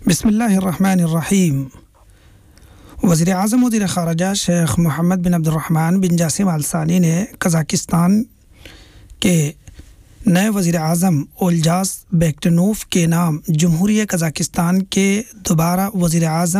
बिस्मिल्लाहिर्रहमानिर्रहीम। वज़ीर-ए-आज़म वज़ीर ख़ारिजा शेख मोहम्मद बिन अब्दुर्रहमान बिन जासिम अल सानी ने कज़ाकिस्तान के नए वज़ीर-ए-आज़म ओल्जास बेक्तनोव के नाम जमहूरियत कज़ाकिस्तान के दोबारा वज़ीर-ए-आज़म